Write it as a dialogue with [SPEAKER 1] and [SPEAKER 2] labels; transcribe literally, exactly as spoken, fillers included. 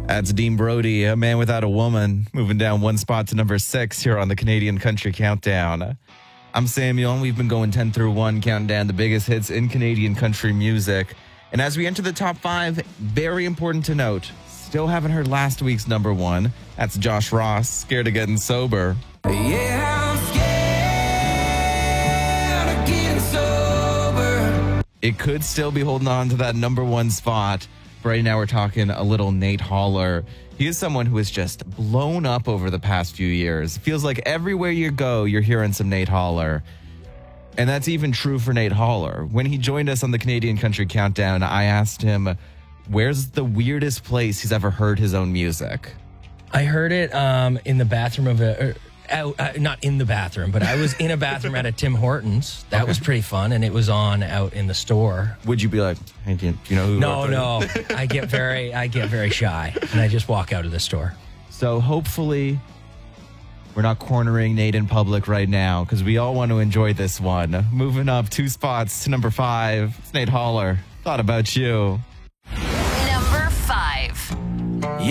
[SPEAKER 1] That's Dean Brody, A Man Without a Woman, moving down one spot to number six here on the Canadian Country Countdown. I'm Samuel, and we've been going ten through one, counting down the biggest hits in Canadian country music. And as we enter the top five, very important to note, still haven't heard last week's number one. That's Josh Ross, Scared of Getting Sober.
[SPEAKER 2] Yeah, I'm scared of getting sober.
[SPEAKER 1] It could still be holding on to that number one spot. Right now we're talking a little Nate Holler. He is someone who has just blown up over the past few years. Feels like everywhere you go, you're hearing some Nate Holler. And that's even true for Nate Holler. When he joined us on the Canadian Country Countdown, I asked him, where's the weirdest place he's ever heard his own music?
[SPEAKER 3] I heard it um, in the bathroom of a... Er, out, uh, not in the bathroom, but I was in a bathroom at a Tim Hortons. That okay. was pretty fun, and it was on out in the store.
[SPEAKER 1] Would you be like, hey, do you, do you know who?
[SPEAKER 3] No, no. I get very, I get very shy, and I just walk out of the store.
[SPEAKER 1] So hopefully, we're not cornering Nate in public right now, because we all want to enjoy this one. Moving up two spots to number five, it's Nate Holler. Thought About You.